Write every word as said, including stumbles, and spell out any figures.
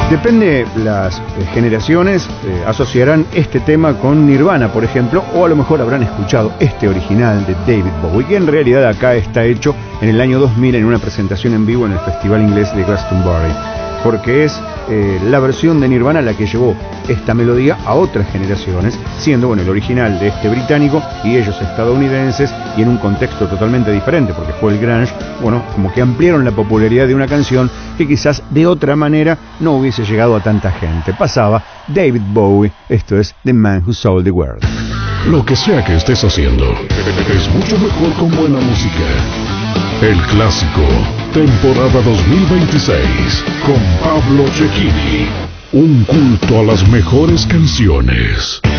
Depende, las eh, generaciones eh, asociarán este tema con Nirvana, por ejemplo, o a lo mejor habrán escuchado este original de David Bowie, que en realidad acá está hecho en el año dos mil en una presentación en vivo en el Festival Inglés de Glastonbury, porque es eh, la versión de Nirvana la que llevó esta melodía a otras generaciones, siendo bueno el original de este británico y ellos estadounidenses, y en un contexto totalmente diferente, porque fue el grunge, bueno, como que ampliaron la popularidad de una canción que quizás de otra manera no hubiese llegado a tanta gente. Pasaba David Bowie, esto es The Man Who Sold the World. Lo que sea que estés haciendo, es mucho mejor con buena música. El clásico, temporada dos mil veintiséis, con Pablo Cecchini. Un culto a las mejores canciones.